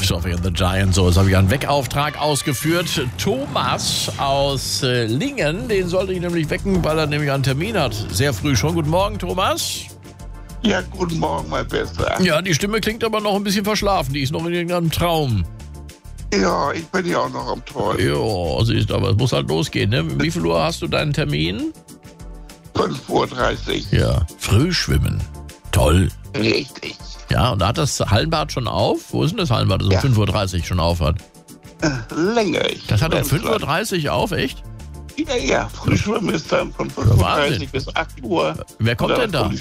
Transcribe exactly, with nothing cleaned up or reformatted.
Sophie and the Giant, so, jetzt habe ich einen Weckauftrag ausgeführt. Thomas aus äh, Lingen, den sollte ich nämlich wecken, weil er nämlich einen Termin hat. Sehr früh schon. Guten Morgen, Thomas. Ja, guten Morgen, mein Bester. Ja, die Stimme klingt aber noch ein bisschen verschlafen. Die ist noch in irgendeinem Traum. Ja, ich bin ja auch noch am Träumen. Ja, siehst du, aber es muss halt losgehen, ne? Wie viel Uhr hast du deinen Termin? fünf Uhr dreißig. Ja, Frühschwimmen. Toll. Richtig. Ja, und da hat das Hallenbad schon auf? Wo ist denn das Hallenbad, das um Ja. fünf Uhr dreißig schon auf hat? Äh, länger. Ich Das hat um bin fünf Uhr dreißig auf, echt? Ja, ja, Frühschwimmen ist dann von fünf Uhr dreißig Wahnsinn. bis acht Uhr. Wer kommt Und denn da? dann